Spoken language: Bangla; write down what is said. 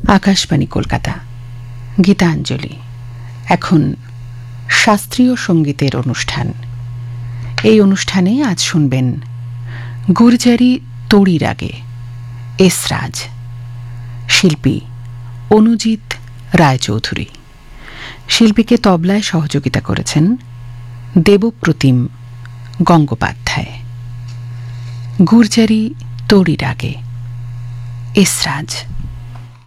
আকাশবাণী কলকাতা, গীতাঞ্জলি। এখন শাস্ত্রীয় সঙ্গীতের অনুষ্ঠান। এই অনুষ্ঠানে আজ শুনবেন গুর্জারি তোড়ি রাগে, এসরাজ। শিল্পী অনুজিৎ রায়চৌধুরী। শিল্পীকে তবলায় সহযোগিতা করেছেন দেবপ্রতিম গঙ্গোপাধ্যায়। গুর্জারি তোড়ি রাগে, এসরাজ।